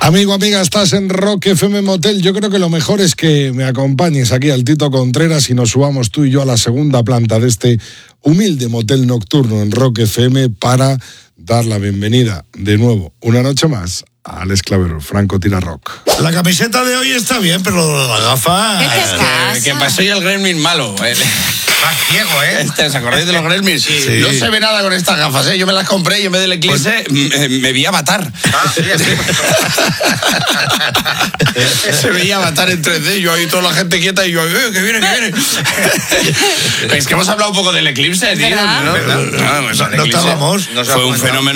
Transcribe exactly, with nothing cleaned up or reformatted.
Amigo, amiga, estás en Rock F M Motel. Yo creo que lo mejor es que me acompañes aquí al Tito Contreras y nos subamos tú y yo a la segunda planta de este humilde motel nocturno en Rock F M para dar la bienvenida de nuevo, una noche más, a Alex Claverol, Franco Tira Rock. La camiseta de hoy está bien, pero la gafa... ¿Qué te pasa? Que, que pasó ya el gremlin malo. Eh. Más ciego, ¿eh? Este, ¿Os acordáis de los gremlins? Sí. No se ve nada con estas gafas, ¿eh? Yo me las compré y en vez del eclipse pues... me, me vi Avatar. Ah, sí, sí. Se veía Avatar en tres D, yo ahí toda la gente quieta y yo, eh, que viene, que viene. Es que hemos hablado un poco del eclipse, tío. ¿Verdad? ¿No? No, no, no, No estábamos. Fue un fenómeno.